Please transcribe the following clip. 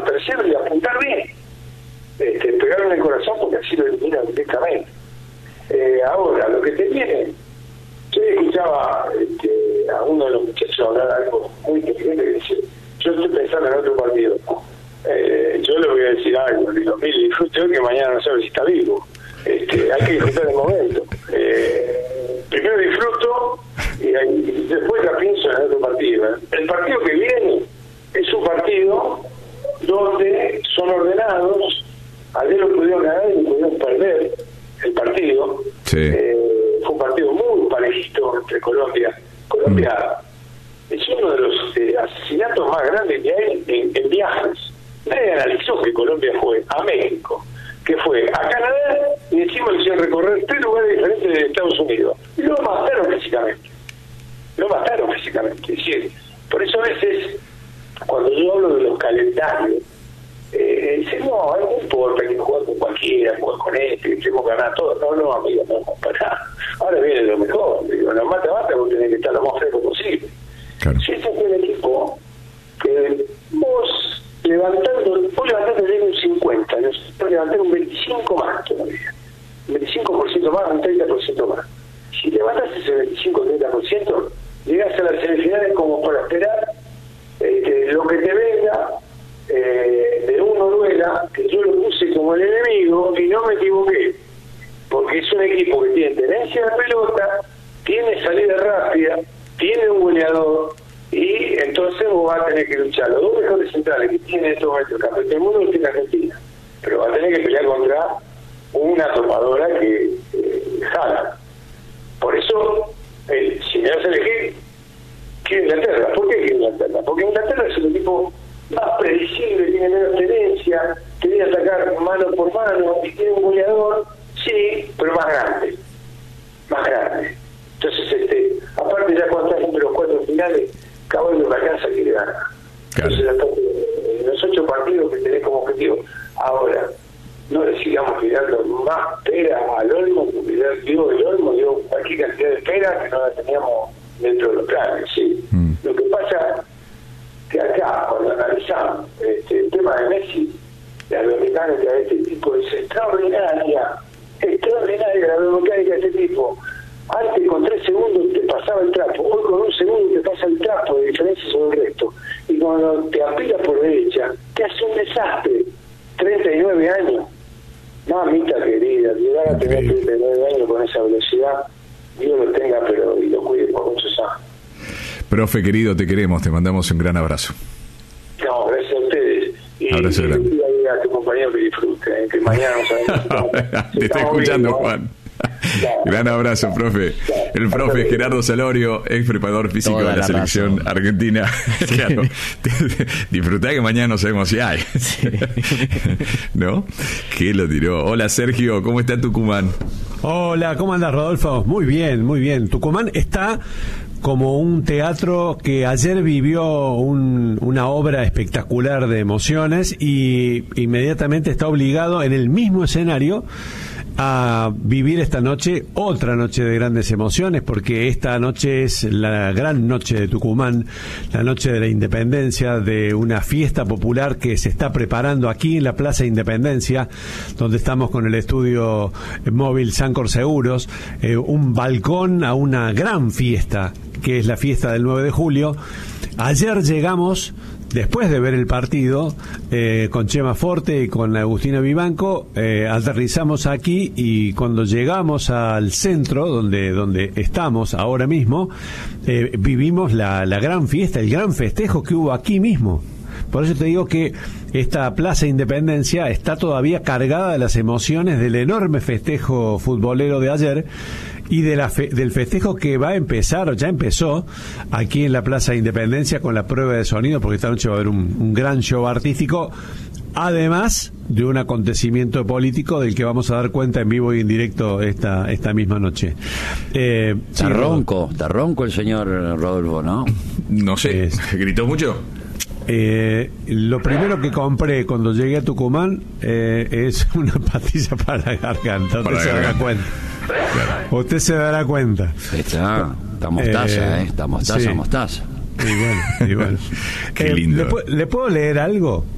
tercero y apuntar bien, pegar en el corazón, porque así lo elimina directamente. Ahora, lo que te viene, yo escuchaba a uno de los muchachos hablar algo muy inteligente que dice: yo estoy pensando en otro partido. Yo le voy a decir algo, le digo: mire, disfrute hoy, que mañana no sabe si está vivo. Hay que disfrutar el momento. Primero disfruto y después la pienso en el otro partido. El partido que viene es un partido donde son ordenados. Ayer lo pudieron ganar y lo pudieron perder el partido. Sí. Fue un partido muy parejito entre Colombia. Colombia es uno de los asesinatos más grandes que hay en viajes. Nadie analizó que Colombia fue a México, que fue a Canadá, y encima le hicieron recorrer 3 lugares diferentes de Estados Unidos. Y lo mataron físicamente. Es decir, por eso a veces, cuando yo hablo de los calendarios, dicen: no importa que juegue con cualquiera, juegue con que tenemos que ganar todo. No, amigo, no, pará. Ahora viene lo mejor. Digo, la mata, vos tenés que estar lo más fresco posible. Claro. Si ese fue el equipo que vos levantaste un 50, nosotros levantar un 25 más todavía, un 25% más, un 30% más. Si levantás ese 25-30%, llegás a las semifinales como para esperar lo que te venga de un Noruega, que yo lo puse como el enemigo y no me equivoqué, porque es un equipo que tiene tenencia de pelota, tiene salida rápida, tiene un goleador, y entonces vos vas a tener que luchar. Los dos mejores centrales que tiene en estos momentos el campeón del mundo lo tiene Argentina, pero va a tener que pelear contra una topadora que jala. Por eso, si me vas a elegir, quiero Inglaterra. ¿Por qué quiero Inglaterra? Porque Inglaterra es un equipo más predecible, tiene menos tenencia, tiene que atacar mano por mano, y tiene un goleador, sí, pero más grande. Entonces, aparte ya cuando estás entre los 4 finales, Caballo alcanza que le gana. Claro. Entonces, en los 8 partidos que tenés como objetivo, ahora, no le sigamos tirando más pera al Olmo, porque ya digo, el Olmo dio cualquier cantidad de pera que no la teníamos dentro de los planes, ¿sí? Lo que pasa que acá, cuando analizamos el tema de Messi, la biomecánica de este tipo es extraordinaria la biomecánica de este tipo. Antes con 3 segundos te pasaba el trapo, hoy con 1 segundo te pasa el trapo de diferencia sobre el resto, y cuando te apila por derecha te hace un desastre. 39 años, mamita querida, llegar a tener 39 años con esa velocidad, Dios lo tenga pero y lo cuide por muchos años. Profe querido, te queremos, te mandamos un gran abrazo. No, gracias a ustedes. Y abrazo grande. Y a tu compañero que disfrute, que mañana no sabemos. Te está escuchando, Juan. Gran abrazo, profe. El profe Gerardo Salorio, ex preparador físico de la selección argentina. Claro. Disfrutá que mañana no sabemos si hay. Sí. ¿No? ¿Qué lo tiró? Hola, Sergio, ¿cómo está Tucumán? Hola, ¿cómo andas, Rodolfo? Muy bien. Tucumán está como un teatro que ayer vivió una obra espectacular de emociones y inmediatamente está obligado en el mismo escenario a vivir esta noche, otra noche de grandes emociones, porque esta noche es la gran noche de Tucumán, la noche de la independencia, de una fiesta popular que se está preparando aquí en la Plaza Independencia, donde estamos con el estudio móvil Sancor Seguros, un balcón a una gran fiesta, que es la fiesta del 9 de julio. Ayer llegamos, después de ver el partido, con Chema Forte y con Agustina Vivanco, aterrizamos aquí y cuando llegamos al centro, donde estamos ahora mismo, vivimos la gran fiesta, el gran festejo que hubo aquí mismo. Por eso te digo que esta Plaza Independencia está todavía cargada de las emociones del enorme festejo futbolero de ayer y del festejo que va a empezar, o ya empezó, aquí en la Plaza Independencia con la prueba de sonido, porque esta noche va a haber un gran show artístico, además de un acontecimiento político del que vamos a dar cuenta en vivo y en directo esta misma noche. Está ronco el señor Rodolfo, ¿no? No sé, ¿gritó mucho? Lo primero que compré cuando llegué a Tucumán es una pastilla para la garganta. Usted se dará cuenta. Está mostaza, está mostaza, sí. mostaza. Y bueno. Qué lindo. ¿Le puedo leer algo?